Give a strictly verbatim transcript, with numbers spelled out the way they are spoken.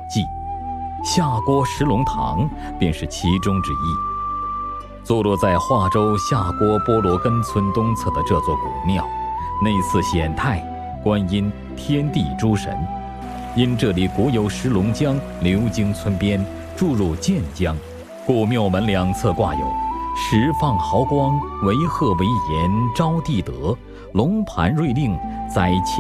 祭，下郭石龙堂便是其中之一。坐落在化州下郭波罗根村东侧的这座古庙，内祀显太、观音、天地诸神。因这里古有石龙江流经村边，注入建江，故庙门两侧挂有石放毫光，为鹤为岩，招地德，龙盘瑞令，载乾